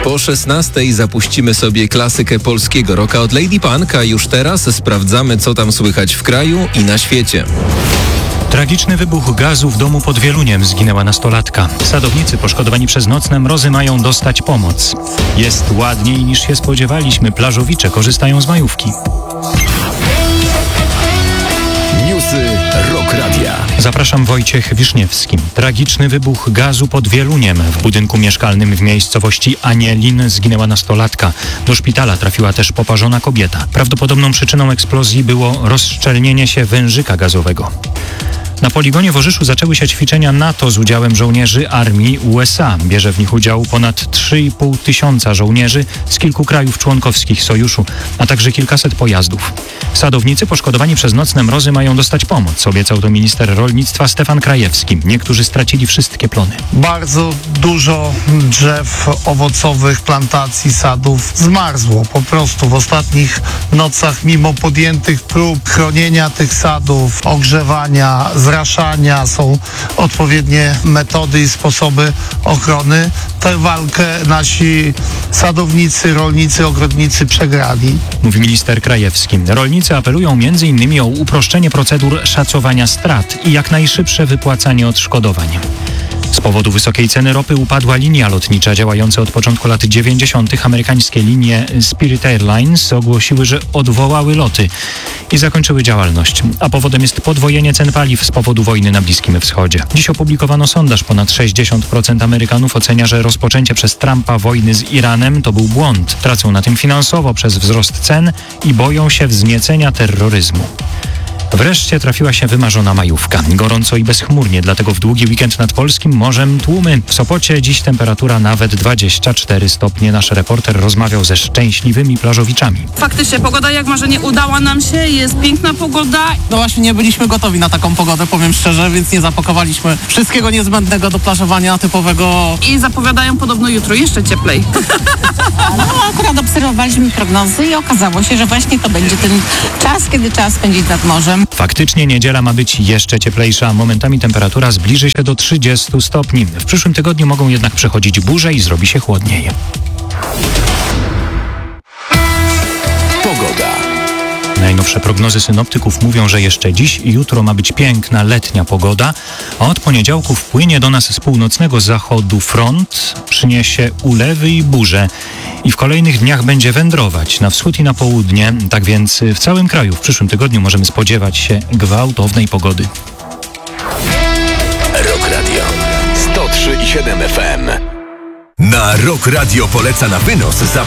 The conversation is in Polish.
Po 16 zapuścimy sobie klasykę polskiego rocka od Lady Punk, a już teraz sprawdzamy, co tam słychać w kraju i na świecie. Tragiczny wybuch gazu w domu pod Wieluniem, zginęła nastolatka. Sadownicy poszkodowani przez nocne mrozy mają dostać pomoc. Jest ładniej niż się spodziewaliśmy. Plażowicze korzystają z majówki. Newsy Rock Radia. Zapraszam, Wojciech Wiszniewski. Tragiczny wybuch gazu pod Wieluniem. W budynku mieszkalnym w miejscowości Anielin zginęła nastolatka. Do szpitala trafiła też poparzona kobieta. Prawdopodobną przyczyną eksplozji było rozszczelnienie się wężyka gazowego. Na poligonie w Orzyszu zaczęły się ćwiczenia NATO z udziałem żołnierzy armii USA. Bierze w nich udział ponad 3,5 tysiąca żołnierzy z kilku krajów członkowskich sojuszu, a także kilkaset pojazdów. Sadownicy poszkodowani przez nocne mrozy mają dostać pomoc, obiecał to minister rolnictwa Stefan Krajewski. Niektórzy stracili wszystkie plony. Bardzo dużo drzew owocowych, plantacji, sadów zmarzło. Po prostu w ostatnich nocach, mimo podjętych prób chronienia tych sadów, ogrzewania, zraszania, są odpowiednie metody i sposoby ochrony. Tę walkę nasi sadownicy, rolnicy, ogrodnicy przegrali. Mówi minister Krajewski. Rolnicy apelują m.in. o uproszczenie procedur szacowania strat i jak najszybsze wypłacanie odszkodowań. Z powodu wysokiej ceny ropy upadła linia lotnicza działająca od początku lat 90. Amerykańskie linie Spirit Airlines ogłosiły, że odwołały loty i zakończyły działalność. A powodem jest podwojenie cen paliw z powodu wojny na Bliskim Wschodzie. Dziś opublikowano sondaż. Ponad 60% Amerykanów ocenia, że rozpoczęcie przez Trumpa wojny z Iranem to był błąd. Tracą na tym finansowo przez wzrost cen i boją się wzniecenia terroryzmu. Wreszcie trafiła się wymarzona majówka. Gorąco i bezchmurnie, dlatego w długi weekend nad polskim morzem tłumy. W Sopocie dziś temperatura nawet 24 stopnie. Nasz reporter rozmawiał ze szczęśliwymi plażowiczami. Faktycznie pogoda jak marzenie udała nam się, jest piękna pogoda. No właśnie nie byliśmy gotowi na taką pogodę, powiem szczerze, więc nie zapakowaliśmy wszystkiego niezbędnego do plażowania typowego. I zapowiadają podobno jutro jeszcze cieplej. No akurat obserwowaliśmy prognozy i okazało się, że właśnie to będzie ten czas, kiedy trzeba spędzić nad morzem. Faktycznie niedziela ma być jeszcze cieplejsza. Momentami temperatura zbliży się do 30 stopni. W przyszłym tygodniu mogą jednak przechodzić burze i zrobi się chłodniej. Pogoda. Najnowsze prognozy synoptyków mówią, że jeszcze dziś i jutro ma być piękna letnia pogoda, a od poniedziałku wpłynie do nas z północnego zachodu front, przyniesie ulewy i burze i w kolejnych dniach będzie wędrować na wschód i na południe. Tak więc w całym kraju w przyszłym tygodniu możemy spodziewać się gwałtownej pogody. Rock Radio 103,7 FM. Na Rock Radio poleca na wynos